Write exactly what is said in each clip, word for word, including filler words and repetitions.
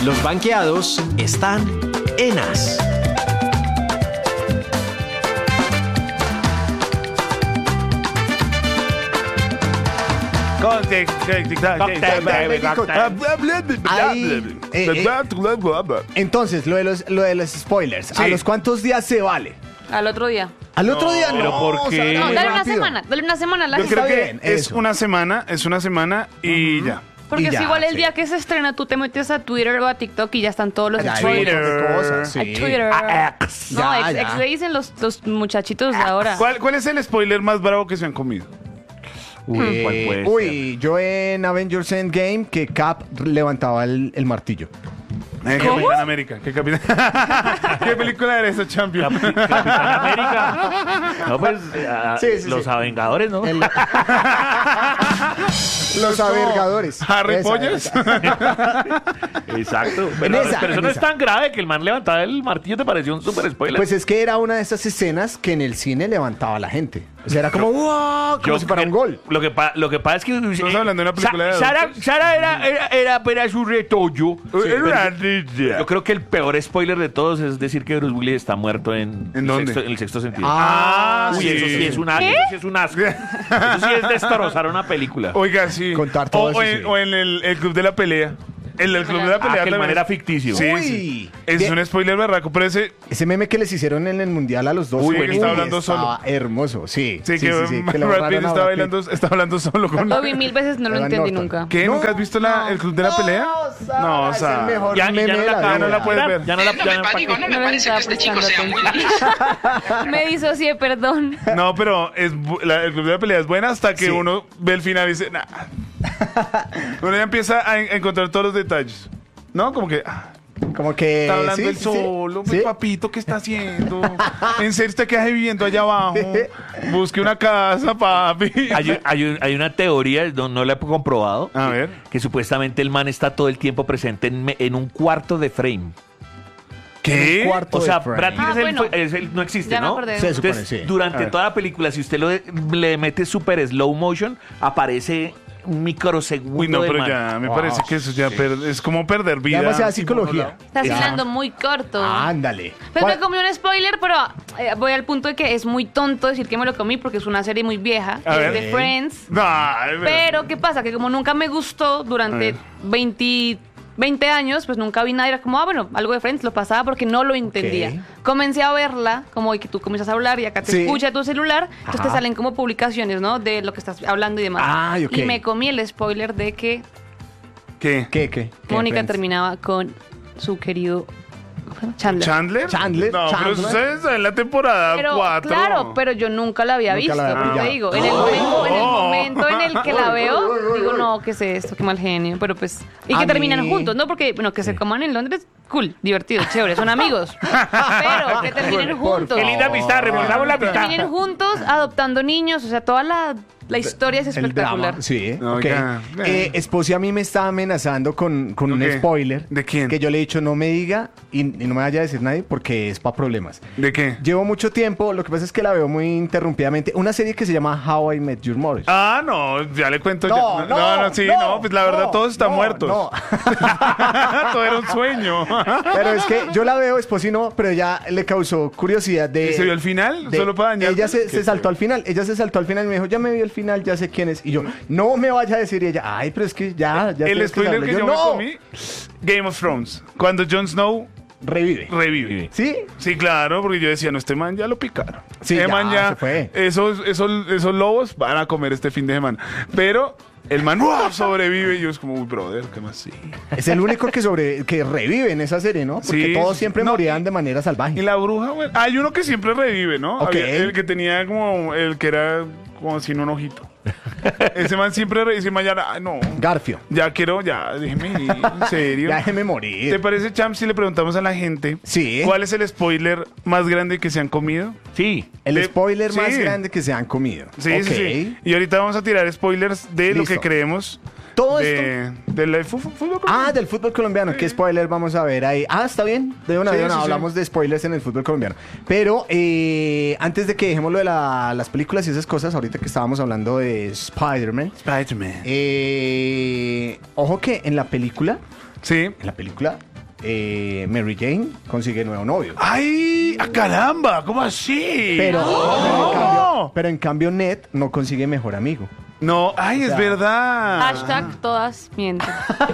Los banqueados están en As. Ahí, eh, eh, entonces, lo de los, lo de los spoilers, ¿a Sí. los cuántos días se vale? Al otro día. Al otro No, día pero no. ¿por o sea, qué? No, muy dale una rápido. semana. Dale una semana a la Yo gente. creo que bien, es eso. una semana, es una semana y ya. Porque Y es ya, igual el sí. día que se estrena, tú te metes a Twitter o a TikTok y ya están todos los Ya hay spoilers. un montón de cosas, A sí. Twitter. A X. No, Ya, ex, ya. ex le dicen los, los muchachitos de ahora. ¿Cuál, ¿Cuál es el spoiler más bravo que se han comido? Uy, ¿Cuál puede uy, yo en Avengers Endgame que Cap levantaba el, el martillo. Eh, Capitán América. ¿Qué, Capitán? ¿Qué película era esa, Champion? Capi- Capitán América. No, pues a- Sí, sí, los sí. Avengadores, ¿no? El- Los avergadores. Harry Esa, Potters. esa. Exacto. Pero, esa, pero eso en no es esa. tan grave que el man levantaba el martillo, ¿te pareció un super spoiler? Pues es que era una de esas escenas que en el cine levantaba a la gente. O sea, era como wow, como Yo si fuera un cre- gol. Lo que, pa- lo que pasa es que... Estamos hablando de una película de Sara, adultos. Sara era, era, era apenas un retollo. Era una Pero niña. yo creo que el peor spoiler de todos es decir que Bruce Willis está muerto en, ¿En el, dónde? sexto, en el sexto sentido. Ah, Uy, sí. eso sí es una, eso sí es un asco. Eso sí es destrozar una película. Oiga, sí. Contar todo o, eso, o en, sí. o en el, el Club de la Pelea. El, el Club de la Ah, Pelea que el también man es- era ficticio. Sí, Uy. sí. Es Bien. un spoiler berraco, pero ese... Ese meme que les hicieron en el mundial a los dos. Uy, Uy, que está hablando estaba solo. hermoso, sí. Sí, que, que le Brad borraron Pitt a está, Brad bailando, Pitt. está hablando solo con... Lo vi mil veces, no lo Edward entendí Norton. nunca. ¿Qué? No. ¿Nunca has visto la, el Club de la Pelea? Sara, No, o es sea... el mejor Ya, meme ya no de la, la ya no vida. la puedes ver. Ya no la, Viéndome ya en no, ¿para pánico, qué? no No me me parece que estaba este chico prestando sea muy... atención. Me disocié, perdón. No, pero es, bu- la- el Club de la Pelea es buena hasta que Sí. uno ve el final y dice, nah. Uno ya empieza a, en- a encontrar todos los detalles. ¿No? Como que... ah, Como que. está hablando sí, él sí, solo, sí. mi Sí. papito, ¿qué está haciendo? ¿En serio usted queda viviendo allá abajo? Busque una casa, papi. Hay, hay un- hay una teoría, no, no la he comprobado, A que, ver. que supuestamente el man está todo el tiempo presente en, me- en un cuarto de frame. ¿Qué? En un cuarto O sea, de frame. Brad Pitt Ah, es el- bueno. es el- no existe, Ya me ¿no? acordé. Se supone, Entonces, sí. A durante ver. toda la película, si usted lo de- le mete super slow motion, aparece un microsegundo Uy, no, del pero man. ya, me Wow, parece que eso ya per- es como perder vida. Ya demasiada así psicología. por un Estás Ya. hilando muy corto. Ándale. Pues me ¿Cuál- comí un spoiler, pero eh, voy al punto de que es muy tonto decir que me lo comí porque es una serie muy vieja. A es ver. de Friends. lado. No, Pero, ¿qué pasa? Que como nunca me gustó A durante ver. veinte, veinte años, pues nunca vi nada. Era como, ah, bueno, algo de Friends lo pasaba porque no lo entendía. Ok. Comencé a verla, como que tú comienzas a hablar y acá te Sí. escucha tu celular. Entonces Ajá. te salen como publicaciones, ¿no? De lo que estás hablando y demás. Ay, ok. Y me comí el spoiler de que ¿Qué? ¿Qué, qué? ¿Qué, Mónica Friends? terminaba con su querido Chandler. ¿Chandler? Chandler, No, pero Chandler. eso es en la temporada Pero, cuatro. claro, pero yo nunca la había Nunca visto, la había como te pillado. digo. En el, momento, en el momento en el que la veo, digo, no, ¿qué es esto? Qué mal genio. Pero pues, y A que terminan mí- juntos, ¿no? Porque, bueno, que se coman en Londres, cool, divertido, chévere, son amigos. Pero que terminen Por juntos. Qué linda amistad, remordamos la Que amistad. terminen juntos, adoptando niños, o sea, toda la, la historia es El espectacular. drama, sí. No, ok. oiga, Eh, Esposi a mí me está amenazando con, con un ¿Qué? spoiler. ¿De quién? Que yo le he dicho no me diga y, y no me vaya a decir nadie porque es para problemas. ¿De qué? Llevo mucho tiempo, lo que pasa es que la veo muy interrumpidamente. Una serie que se llama How I Met Your Mother. Ah, no, ya le cuento. No, ya. no, no, no, sí, no, no, pues la verdad no, todos están no, muertos. no. Todo era un sueño. Pero es que yo la veo, Esposi no, pero ella le causó curiosidad de... ¿Y se vio el final? de- Solo para dañar. Ella se, Qué se saltó feo. al final, ella se saltó al final y me dijo, ya me vi el final, ya sé quién es. Y yo, no me vaya a decir. Y ella, ay, pero es que ya, ya El tienes spoiler saberlo". que yo, yo, me no, comí, Game of Thrones. Cuando Jon Snow revive. revive. ¿Sí? Sí, claro, porque yo decía, no, este man ya lo picaron. Sí, Este ya, man ya, se fue. Esos, esos, esos lobos van a comer este fin de semana. Pero el man ¡wow! Sobrevive y yo es como, uy, brother, ¿qué más? Sí. Es el único que sobre que revive en esa serie, ¿no? Porque Sí, todos sí, siempre no, morían y- de manera salvaje. Y la bruja, güey. Hay uno que siempre revive, ¿no? Ok. Había el que tenía como, el que era como sin un ojito. Ese man siempre revive, ese man ya, ay, no. Garfio. Ya quiero, ya, déjeme ir, en serio. Ya déjeme ¿Te morir. parece, Champ, si le preguntamos a la gente Sí. cuál es el spoiler más grande que se han comido? Sí. El de- spoiler más sí. grande que se han comido. Sí, Ok. sí, sí. Y ahorita vamos a tirar spoilers de lo Listo. que creemos. Todo de, del fu- fu- fútbol colombiano. Ah, del fútbol colombiano. ¿Qué spoiler vamos a ver ahí? Ah, está bien. De una, Sí, de una. sí, sí. Hablamos de spoilers en el fútbol colombiano. Pero eh, antes de que dejemos lo de la- las películas y esas cosas, ahorita que estábamos hablando de Spider-Man, Spider-Man. eh, ojo que en la película, Sí. en la película, eh, Mary Jane consigue nuevo novio. ¡Ay! ¡A caramba! ¿Cómo así? Pero, ¡Oh! pero, en cambio, pero en cambio Ned no consigue mejor amigo. No, ay, es sea, verdad. Hashtag todas mienten.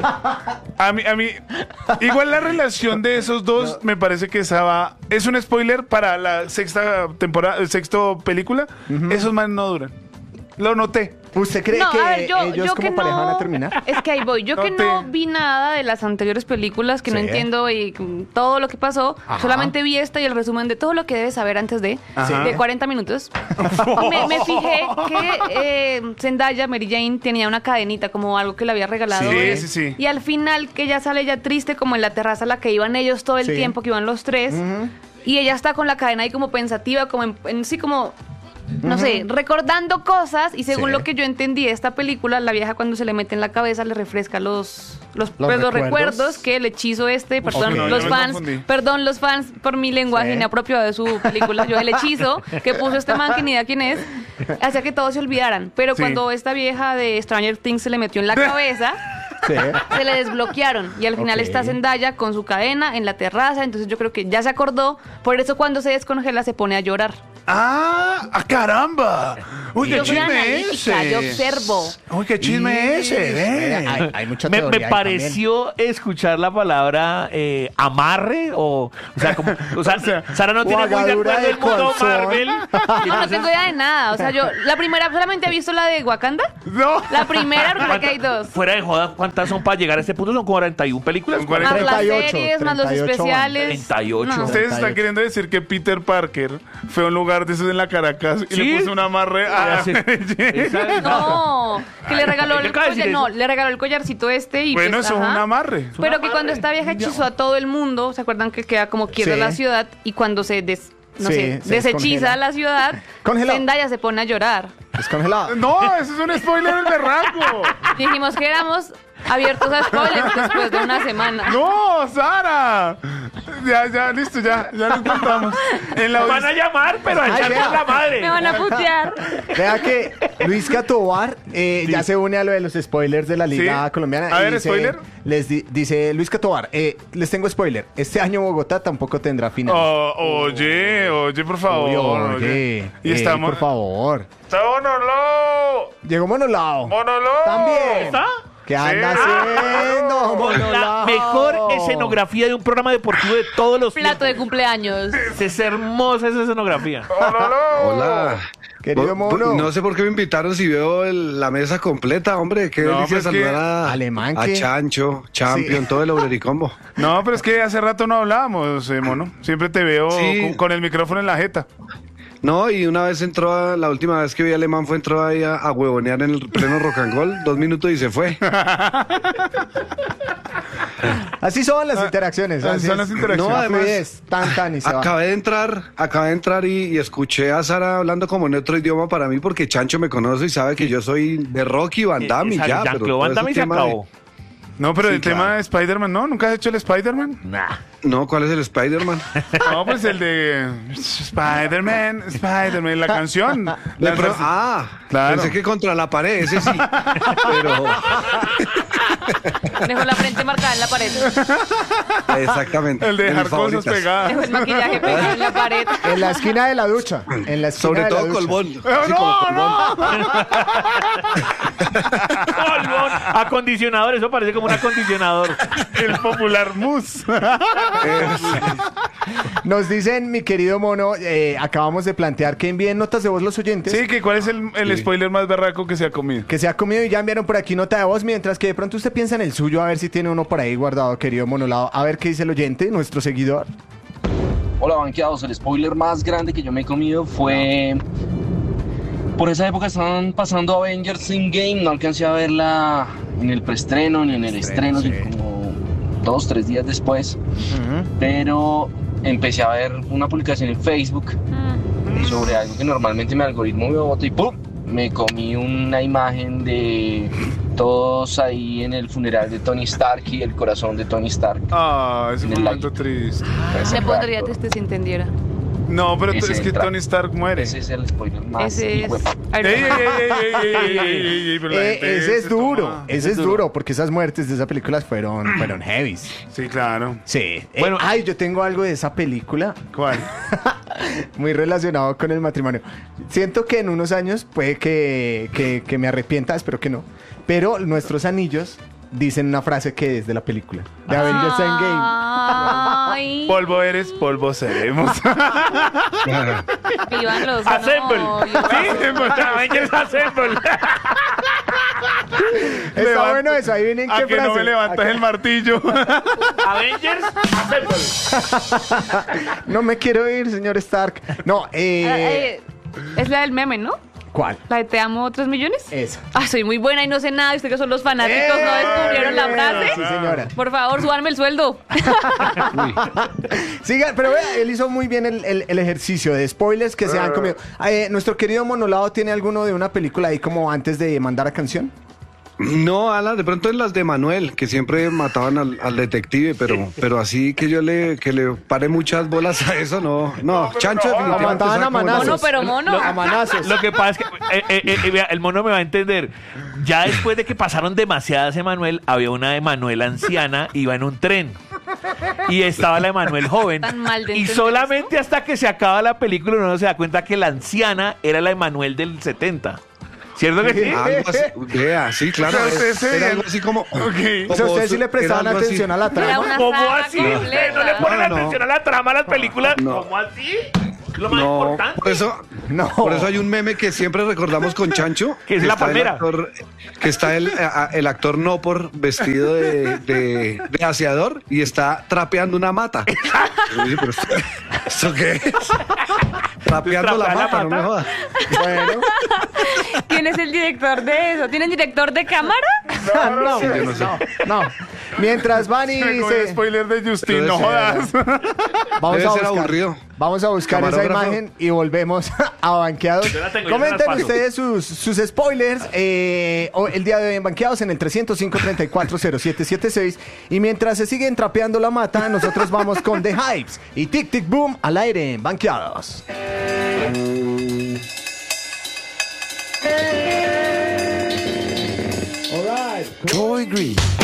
A mí, a mí, igual la relación de esos dos me parece que estaba. Es un spoiler para la sexta temporada, sexto película. Esos más no duran. Lo noté. ¿Usted cree No, que a ver, yo, ellos yo como que pareja no, van a terminar? Es que ahí voy. Yo No que te- no vi nada de las anteriores películas, que no Sí. entiendo y mm, todo lo que pasó. Ajá. Solamente vi esta y el resumen de todo lo que debes saber antes de, Ajá. de cuarenta minutos. me, me fijé que eh, Zendaya, Mary Jane, tenía una cadenita como algo que le había regalado. Sí, él. sí, sí. Y al final que ella sale ya triste como en la terraza a la que iban ellos todo el Sí. tiempo, que iban los tres. Y ella está con la cadena ahí como pensativa, como en, en sí como... No sé, recordando cosas y según Sí. lo que yo entendí de esta película, la vieja cuando se le mete en la cabeza le refresca los los, Los pues, los recuerdos. recuerdos que el hechizo este, perdón, Ok. No, los yo me fans, confundí. perdón, los fans por mi lenguaje Sí. inapropiado de su película, yo el hechizo que puso este man que ni idea quién es, hacía que todos se olvidaran, pero Sí. cuando esta vieja de Stranger Things se le metió en la cabeza, Sí. se le desbloquearon y al final Ok. está Zendaya con su cadena en la terraza, entonces yo creo que ya se acordó, por eso cuando se descongela se pone a llorar. ¡Ah! ¡A caramba! ¡Uy, qué Yo soy chisme analítica, ese! yo observo. ¡Uy, qué chisme ese! ve. Hay, hay mucha Me, teoría me ahí pareció escuchar la palabra eh, amarre o, o sea, como, o sea, O sea, Sara no o tiene muy de agadura acuerdo de el mundo calzón. Marvel. Yo no tengo idea de nada. O sea, yo la primera solamente he visto la de Wakanda. ¡No! La primera, porque que hay dos. Fuera de joda, ¿cuántas son para llegar a este punto? Son cuarenta y una películas. Son cuarenta. Más las treinta y ocho, series, más los treinta y ocho especiales. treinta y ocho. No. Ustedes treinta y están ocho. queriendo decir que Peter Parker fue a un lugar de esos en la Caracas y Sí. le puso un amarre a... Sí. Esa- No, que le regaló ¿qué el acaba de decir collar, no, eso? le regaló el collarcito este y Bueno, pues, eso es ajá. un amarre. Pero que cuando esta vieja hechizó a todo el mundo, ¿se acuerdan que queda como quiebra Sí. la ciudad? Y cuando se des, no Sí, sé, se deshechiza descongela. la ciudad, Congelado. Zendaya se pone a llorar. Es congelado. No, eso es un spoiler del berraco. Dijimos que éramos abiertos a spoilers después de una semana. No, Sara. Ya, ya, listo, ya, ya lo encontramos. En la Van a llamar, pero a Ay, echarle vea. la madre. Me van a putear. Vea que Luis Catobar eh, ya se une a lo de los spoilers de la Liga Sí. Colombiana. A y ver, dice- ¿spoiler? Les di- dice Luis Catobar, eh, les tengo spoiler. Este año Bogotá tampoco tendrá final. Oh, oye, oye, por favor. Uy, oye. oye, Y eh, estamos. por favor. ¡Está Monolo! Llegó Monolao. ¡Monolo! También. ¿Está? ¿Qué anda Sí. haciendo, Con la Monolao? mejor escenografía de un programa deportivo de todos los Plato de tiempos. cumpleaños. Es hermosa esa escenografía. ¡Monolo! Hola. Querido Bo- mono. No sé por qué me invitaron si veo el- la mesa completa, hombre. Qué No, delicia pues que- saludar a, Alemán, a ¿qué? Chancho, Champion, Sí. todo el Obrericombo. No, pero es que hace rato no hablábamos, eh, mono. Siempre te veo Sí. con, con el micrófono en la jeta. No, y una vez entró, a- la última vez que vi a Alemán fue entró ahí a, a huevonear en el pleno rock and roll, dos minutos y se fue. Así son las interacciones. así así son es. las interacciones. No, No, además, además, tan, tan y se va. Acabé de entrar, acabé de entrar y, y escuché a Sara hablando como en otro idioma para mí porque Chancho me conoce y sabe que yo soy de Rocky Van Damme y Esa- ya. Jean-Claude pero Van todo Damme ese se tema de- acabó. No, pero Sí, el tema claro. de Spider-Man, ¿no? ¿Nunca has hecho el Spider-Man? Nah. No, ¿cuál es el Spider-Man? No, pues el de Spider-Man, Spider-Man, la canción. De La- pro- ah, Claro. pensé que contra la pared, ese sí. Pero Dejó la frente marcada en la pared. exactamente. El de mis dejar cosas favoritas. pegadas. Dejó el maquillaje pegado en la pared. En la esquina de la ducha. En la esquina Sobre de la todo ducha. Colbón. ¡Oh, así como no, Colbón. no! Colbón, acondicionador, eso parece como un acondicionador. El popular mus. Nos dicen, mi querido mono, eh, acabamos de plantear que envíen notas de voz los oyentes. Sí, que ¿cuál es el, el Sí. spoiler más berraco que se ha comido? Que se ha comido y ya enviaron por aquí nota de voz, mientras que de pronto usted piensa en el suyo, a ver si tiene uno por ahí guardado, querido monolado. A ver qué dice el oyente, nuestro seguidor. Hola banqueados, el spoiler más grande que yo me he comido fue... Por esa época estaban pasando Avengers Endgame, no alcancé a verla en el preestreno ni en el estreno, sí. sino como dos, tres días después. Pero empecé a ver una publicación en Facebook sobre algo que normalmente mi algoritmo me bota y ¡pum! Me comí una imagen de todos ahí en el funeral de Tony Stark y el corazón de Tony Stark. Ah, es un En el momento like. triste. Ese Le pondría actor. triste si entendiera. No, pero Ese es que entra. Tony Stark muere. Ese es el spoiler más Ese es. hijueputa. Ey, ey, ey, ey, ey, ey, ey, ey, ey, pero la Eh, gente ese se es duro, toma- ese es duro, porque esas muertes de esa película fueron, fueron heavies. Sí, claro. Sí. Eh, Bueno. ay, yo tengo algo de esa película ¿Cuál? muy relacionado con el matrimonio. Siento que en unos años puede que, que, que me arrepienta, espero que no. Pero nuestros anillos dicen una frase que es de la película. De Avengers Endgame. Ay, Polvo eres, polvo seremos. vivan los Assemble. novios. ¿Sí? Avengers Assemble. Está Levanta- bueno eso, ahí vienen ¿A qué que frase. no me levantas Acá- el martillo? Avengers Assemble. No me quiero ir, señor Stark. No, Ah, eh... eh, es la del meme, ¿no? ¿Cuál? La de Te amo tres millones. Esa. Ah, soy muy buena y no sé nada. ¿Usted que son los fanáticos no descubrieron la frase? Sí, señora. Por favor, súbanme el sueldo. Siga, pero vea, él hizo muy bien el, el- el ejercicio de spoilers que se han comido. Eh, nuestro querido Monolado tiene alguno de una película ahí como antes de mandar a canción. No, Alan, de pronto en las de Manuel, que siempre mataban al, al detective, pero, pero así que yo le, que le pare muchas bolas a eso, no. No, Chancho Lo definitivamente mataban sabe a cómo lo manazos. hace. Mono, pero mono. A manazos. Lo que pasa es que eh, eh, eh, vea, el mono me va a entender. Ya después de que pasaron demasiadas Emanuel, había una Emanuel anciana, iba en un tren. Y estaba la Emanuel joven. Tan mal de Y entender solamente hasta que se acaba la película uno se da cuenta que la anciana era la Emanuel del setenta. ¿Cierto que sí? Algo así, vea, sí, claro. O sea, ustedes se Era veían- algo así como. Ok. O sea, ustedes sí le prestaban era algo así. atención a la Era trama. una ¿Cómo saga así? completa. ¿Ustedes no le ponen No, no. atención a la trama a las películas? No. ¿Cómo así? Lo más No, importante. por eso, No. por eso hay un meme que siempre recordamos con Chancho. Que es la está el palmera. actor- que está el, a- el actor Nopor vestido de, de, de aseador y está trapeando una mata. Oye, pero esto, ¿esto qué es? Trapeando la ¿Trapear la mata, no me mata? jodas. Bueno. ¿Quién es el director de eso? ¿Tienen director de cámara? No, Sí, yo no sé. no. Mientras van y Me comí el dice, spoiler de Justin, Debe no ser. jodas. vamos Debe a ser buscar, aburrido. vamos a buscar esa Camarógrafo. imagen y volvemos a Banqueados. Yo la tengo, yo se Comenten las paso. ustedes sus, sus spoilers eh, o el día de hoy en Banqueados en el trescientos cinco, treinta y cuatro, cero siete siete seis. Y mientras se siguen trapeando la mata, nosotros vamos con The Hypes y Tic Tic Boom al aire en Banqueados. Troy Green